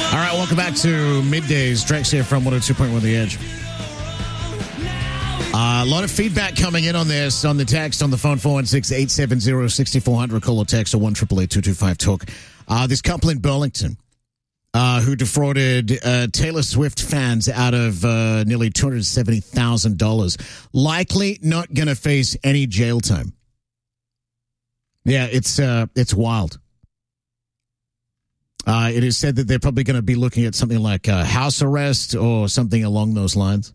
All right, welcome back to Middays. Drex here from 102.1 The Edge. A lot of feedback coming in on this, on the text, on the phone, 416-870-6400. Call or text or 1-888-225-TALK. This couple in Burlington who defrauded Taylor Swift fans out of nearly $270,000. Likely not going to face any jail time. Yeah, it's wild. It is said that they're probably going to be looking at something like house arrest or something along those lines.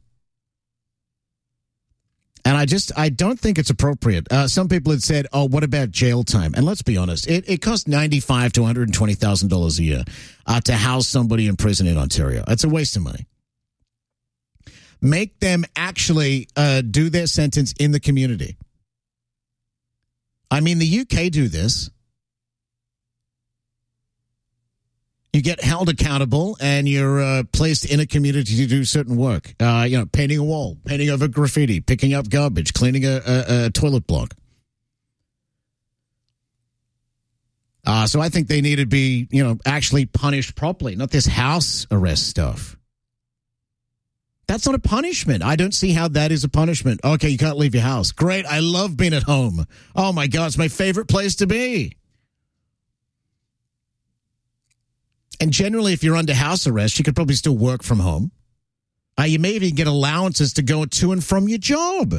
And I don't think it's appropriate. Some people had said, oh, what about jail time? And let's be honest, it costs $95,000 to $120,000 a year to house somebody in prison in Ontario. It's a waste of money. Make them actually do their sentence in the community. I mean, the UK do this. You get held accountable, and you're placed in a community to do certain work. Painting a wall, painting over graffiti, picking up garbage, cleaning a toilet block. So I think they need to be, actually punished properly, not this house arrest stuff. That's not a punishment. I don't see how that is a punishment. Okay, you can't leave your house. Great, I love being at home. Oh, my God, it's my favorite place to be. And generally, if you're under house arrest, you could probably still work from home. You may even get allowances to go to and from your job.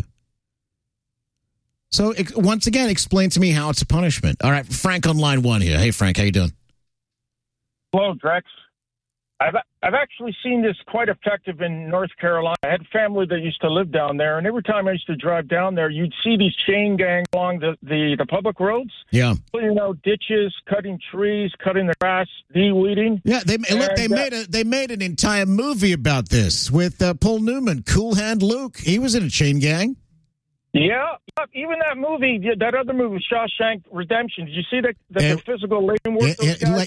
So, once again, explain to me how it's a punishment. All right, Frank on line one here. Hey, Frank, how you doing? Hello, Drex. I've actually seen this quite effective in North Carolina. I had family that used to live down there, and every time I used to drive down there, you'd see these chain gangs along the public roads. Yeah. Ditches, cutting trees, cutting the grass, de-weeding. Yeah, they made an entire movie about this with Paul Newman, Cool Hand Luke. He was in a chain gang. Yeah, even that movie, that other movie, Shawshank Redemption. Did you see the physical labor work?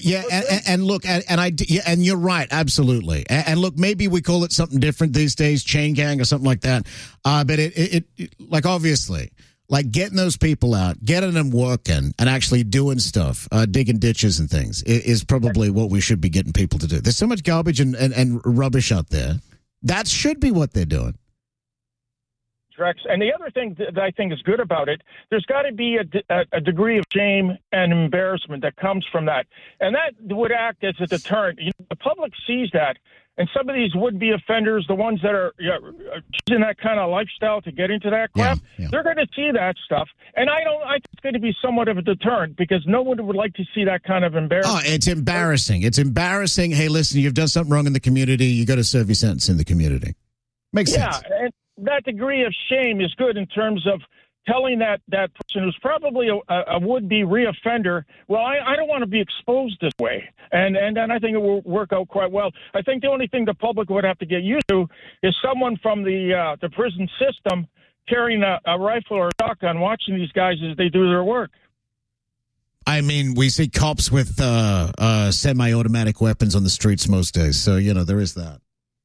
And you're right, absolutely. And look, maybe we call it something different these days, chain gang or something like that. But it obviously, getting those people out, getting them working, and actually doing stuff, digging ditches and things, is probably what we should be getting people to do. There's so much garbage and rubbish out there. That should be what they're doing. And the other thing that I think is good about it, there's got to be a degree of shame and embarrassment that comes from that. And that would act as a deterrent. The public sees that. And some of these would-be offenders, the ones that are choosing that kind of lifestyle to get into that crap, they're going to see that stuff. And I think it's going to be somewhat of a deterrent because no one would like to see that kind of embarrassment. Oh, it's embarrassing. It's embarrassing. Hey, listen, you've done something wrong in the community. You got to serve your sentence in the community. Makes sense. Yeah, and that degree of shame is good in terms of telling that person who's probably a would-be reoffender, well, I don't want to be exposed this way. And then I think it will work out quite well. I think the only thing the public would have to get used to is someone from the prison system carrying a rifle or a shotgun, watching these guys as they do their work. I mean, we see cops with semi-automatic weapons on the streets most days, so, there is that.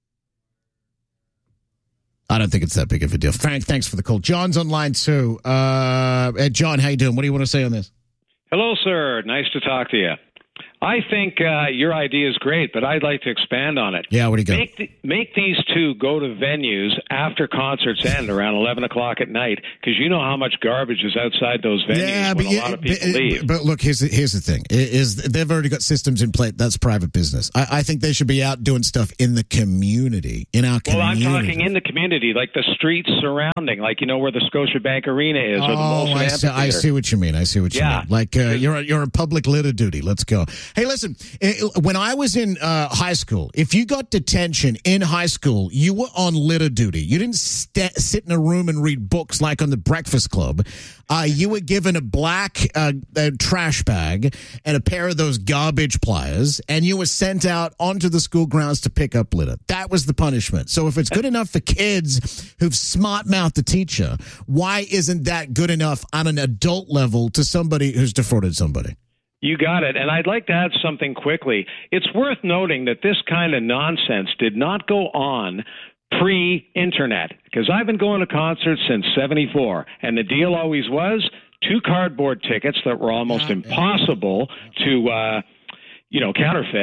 I don't think it's that big of a deal. Frank, thanks for the call. John's on line two. John, how you doing? What do you want to say on this? Hello, sir. Nice to talk to you. I think your idea is great, but I'd like to expand on it. Yeah, what do you got? Make these two go to venues after concerts end around 11 o'clock at night, because you know how much garbage is outside those venues when a lot of people leave. But look, here's the thing. Is they've already got systems in place. That's private business. I think they should be out doing stuff in the community, in our community. Well, I'm talking in the community, like the streets surrounding, where the Scotiabank Arena is, or the Molson Amphitheater. I see what you mean. Like you're on public litter duty. Let's go. Hey, listen, when I was in high school, if you got detention in high school, you were on litter duty. You didn't sit in a room and read books like on the Breakfast Club. You were given a black trash bag and a pair of those garbage pliers, and you were sent out onto the school grounds to pick up litter. That was the punishment. So if it's good enough for kids who've smart-mouthed the teacher, why isn't that good enough on an adult level to somebody who's defrauded somebody? You got it. And I'd like to add something quickly. It's worth noting that this kind of nonsense did not go on pre-internet, because I've been going to concerts since 74, and the deal always was 2 cardboard tickets that were almost impossible to, counterfeit.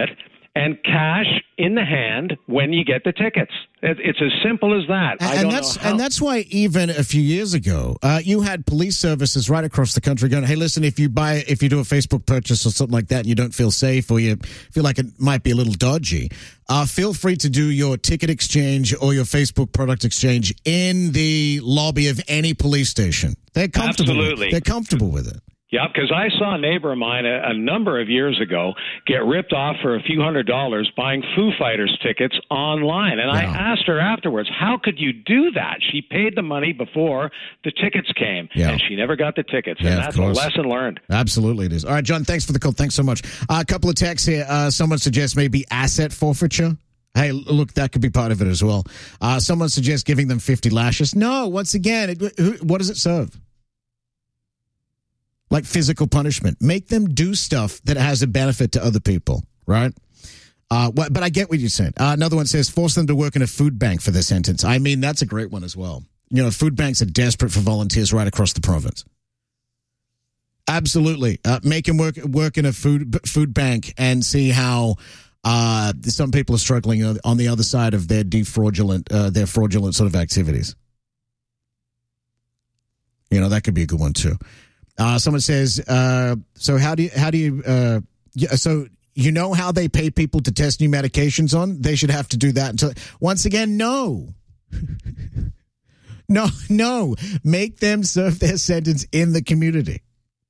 and cash in the hand when you get the tickets. It's as simple as that. And that's why even a few years ago, you had police services right across the country going, hey, listen, if you do a Facebook purchase or something like that and you don't feel safe or you feel like it might be a little dodgy, feel free to do your ticket exchange or your Facebook product exchange in the lobby of any police station. They're comfortable. Absolutely. They're comfortable with it. Yeah, because I saw a neighbor of mine a number of years ago get ripped off for a few $100s buying Foo Fighters tickets online. And I asked her afterwards, how could you do that? She paid the money before the tickets came, and she never got the tickets. And that's a lesson learned. Absolutely it is. All right, John, thanks for the call. Thanks so much. A couple of texts here. Someone suggests maybe asset forfeiture. Hey, look, that could be part of it as well. Someone suggests giving them 50 lashes. No, once again, what does it serve? Like physical punishment. Make them do stuff that has a benefit to other people, right? But I get what you're saying. Another one says, force them to work in a food bank for their sentence. I mean, that's a great one as well. You know, food banks are desperate for volunteers right across the province. Absolutely. Make them work in a food bank and see how some people are struggling on the other side of their fraudulent sort of activities. You know, that could be a good one too. Someone says, so how do you, so you know how they pay people to test new medications on? They should have to do that. Once again, no. No. Make them serve their sentence in the community.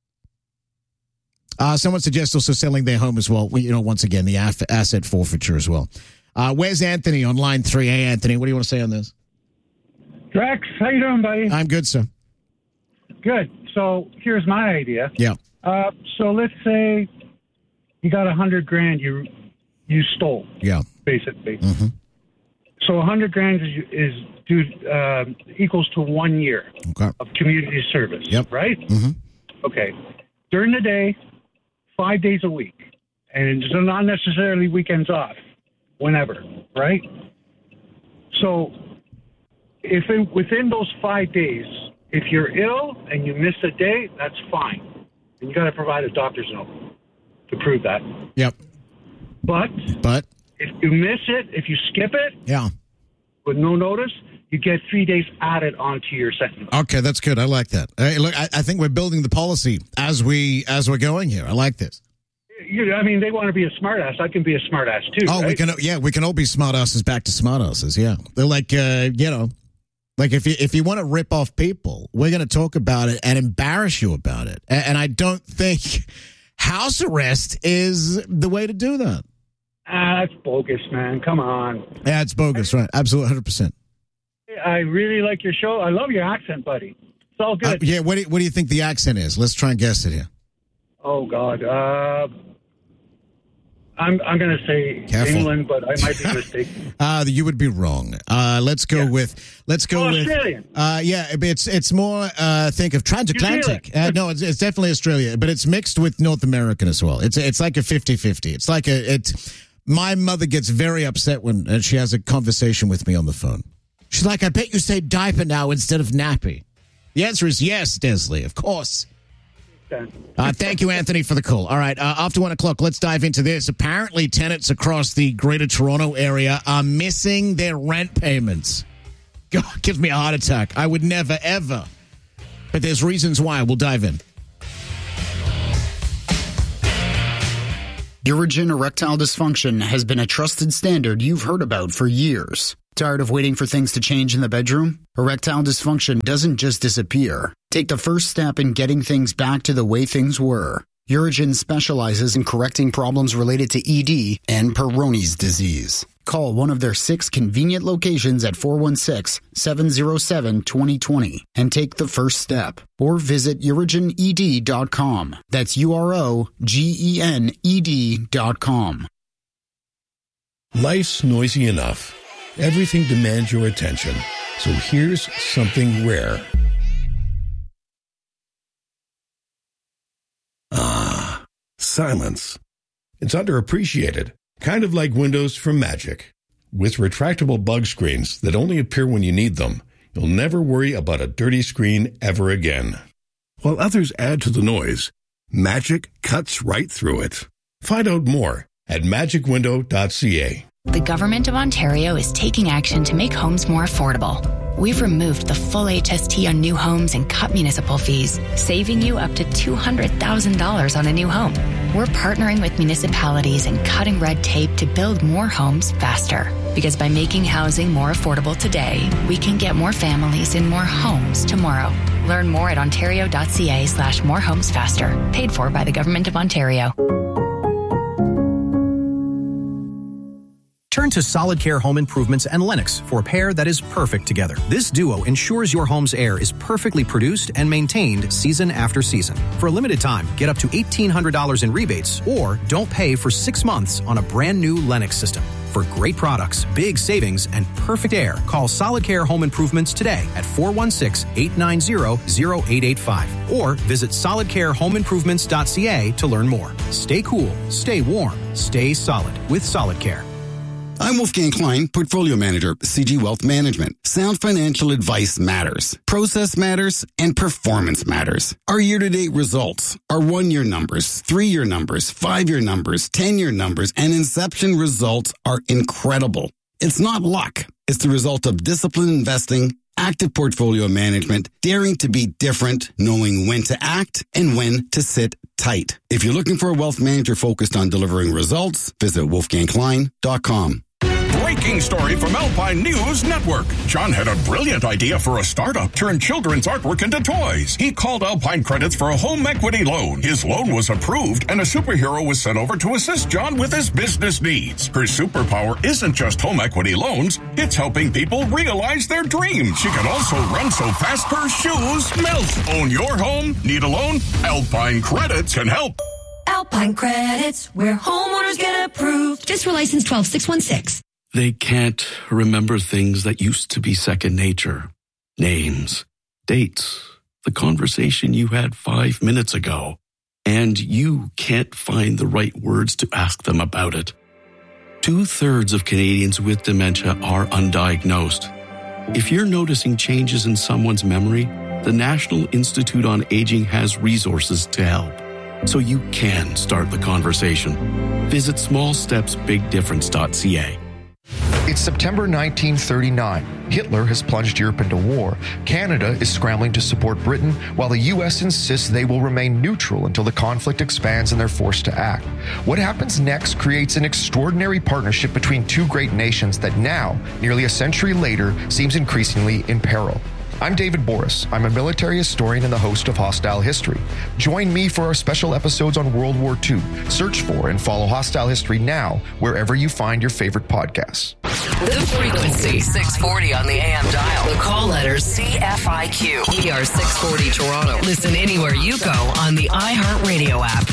Someone suggests also selling their home as well. You know, once again, the asset forfeiture as well. Where's Anthony on line 3? Hey, Anthony, what do you want to say on this? Drax, how you doing, buddy? I'm good, sir. Good. So here's my idea. Yeah. So let's say you got $100,000 you stole. Yeah. Basically. Mm-hmm. So $100,000 equals to 1 year of community service. Yep. Right? Mm-hmm. Okay. During the day, 5 days a week, and so not necessarily weekends off, whenever. Right? So within those 5 days, if you're ill and you miss a day, that's fine. And you got to provide a doctor's note to prove that. Yep. But if you miss it, if you skip it, with no notice, you get 3 days added onto your sentence. Okay, that's good. I like that. Look, I think we're building the policy as we're going here. I like this. I mean, they want to be a smartass. I can be a smartass too. Oh, right? we can all be smartasses back to smartasses. Yeah, they're like, like if you want to rip off people, we're going to talk about it and embarrass you about it. And I don't think house arrest is the way to do that. That's bogus, man. Come on. Yeah, it's bogus, right? Absolutely, 100%. I really like your show. I love your accent, buddy. It's all good. What do you think the accent is? Let's try and guess it here. Oh God, I'm going to say Careful. England, but I might be mistaken. You would be wrong. Let's go with Australian. It's more think of transatlantic. No, it's definitely Australia, but it's mixed with North American as well. It's like a 50-50. It's like my mother gets very upset when she has a conversation with me on the phone. She's like, I bet you say diaper now instead of nappy. The answer is yes, Desley, of course. Thank you, Anthony, for the call. All right, after 1 o'clock, let's dive into this. Apparently, tenants across the Greater Toronto area are missing their rent payments. God, gives me a heart attack. I would never, ever. But there's reasons why. We'll dive in. Urigen erectile dysfunction has been a trusted standard you've heard about for years. Tired of waiting for things to change in the bedroom? Erectile dysfunction doesn't just disappear. Take the first step in getting things back to the way things were. Urigen specializes in correcting problems related to ED and Peyronie's disease. Call one of their 6 convenient locations at 416-707-2020 and take the first step. Or visit urigened.com. That's UROGENED.com. Life's noisy enough. Everything demands your attention. So here's something rare. Silence. It's underappreciated. Kind of like Windows from Magic. With retractable bug screens that only appear when you need them, you'll never worry about a dirty screen ever again. While others add to the noise, Magic cuts right through it. Find out more at magicwindow.ca. The Government of Ontario is taking action to make homes more affordable. We've removed the full HST on new homes and cut municipal fees, saving you up to $200,000 on a new home. We're partnering with municipalities and cutting red tape to build more homes faster. Because by making housing more affordable today, we can get more families in more homes tomorrow. Learn more at ontario.ca/morehomesfaster. Paid for by the Government of Ontario. Turn to Solid Care Home Improvements and Lennox for a pair that is perfect together. This duo ensures your home's air is perfectly produced and maintained season after season. For a limited time, get up to $1,800 in rebates or don't pay for 6 months on a brand new Lennox system. For great products, big savings, and perfect air, call Solid Care Home Improvements today at 416-890-0885 or visit solidcarehomeimprovements.ca to learn more. Stay cool, stay warm, stay solid with Solid Care. I'm Wolfgang Klein, Portfolio Manager, CG Wealth Management. Sound financial advice matters. Process matters, and performance matters. Our year-to-date results, our 1-year numbers, 3-year numbers, 5-year numbers, 10-year numbers, and inception results are incredible. It's not luck. It's the result of disciplined investing, active portfolio management, daring to be different, knowing when to act and when to sit tight. If you're looking for a wealth manager focused on delivering results, visit wolfgangklein.com. Breaking story from Alpine News Network. John had a brilliant idea for a startup, turn children's artwork into toys. He called Alpine Credits for a home equity loan. His loan was approved, and a superhero was sent over to assist John with his business needs. Her superpower isn't just home equity loans, it's helping people realize their dreams. She can also run so fast her shoes melt. Own your home? Need a loan? Alpine Credits can help. Alpine Credits, where homeowners get approved. Just for license 12616. They can't remember things that used to be second nature. Names, dates, the conversation you had 5 minutes ago. And you can't find the right words to ask them about it. 2/3 of Canadians with dementia are undiagnosed. If you're noticing changes in someone's memory, the National Institute on Aging has resources to help. So you can start the conversation. Visit smallstepsbigdifference.ca. It's September 1939. Hitler has plunged Europe into war. Canada is scrambling to support Britain, while the U.S. insists they will remain neutral until the conflict expands and they're forced to act. What happens next creates an extraordinary partnership between two great nations that now, nearly a century later, seems increasingly in peril. I'm David Boris. I'm a military historian and the host of Hostile History. Join me for our special episodes on World War II. Search for and follow Hostile History now, wherever you find your favorite podcasts. The frequency, 640 on the AM dial. The call letters CFIQ. ER 640 Toronto. Listen anywhere you go on the iHeartRadio app.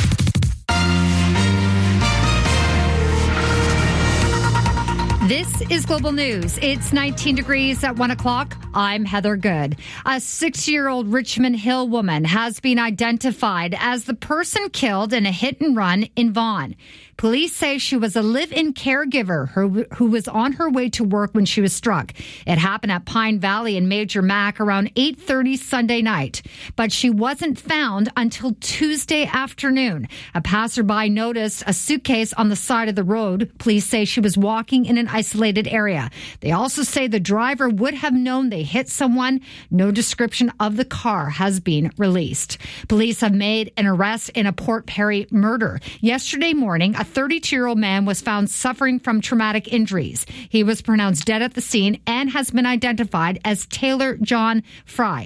This is Global News. It's 19 degrees at 1 o'clock. I'm Heather Good. A 6-year-old Richmond Hill woman has been identified as the person killed in a hit and run in Vaughan. Police say she was a live-in caregiver who was on her way to work when she was struck. It happened at Pine Valley in Major Mac around 8:30 Sunday night. But she wasn't found until Tuesday afternoon. A passerby noticed a suitcase on the side of the road. Police say she was walking in an isolated area. They also say the driver would have known they hit someone. No description of the car has been released. Police have made an arrest in a Port Perry murder. Yesterday morning, a 32-year-old man was found suffering from traumatic injuries. He was pronounced dead at the scene and has been identified as Taylor John Fry.